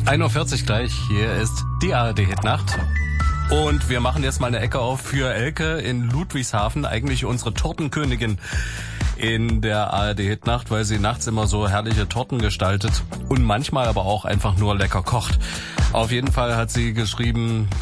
1:40 Uhr gleich, hier ist die ARD-Hitnacht. Und wir machen jetzt mal eine Ecke auf für Elke in Ludwigshafen, eigentlich unsere Tortenkönigin in der ARD-Hitnacht, weil sie nachts immer so herrliche Torten gestaltet und manchmal aber auch einfach nur lecker kocht. Auf jeden Fall hat sie geschrieben,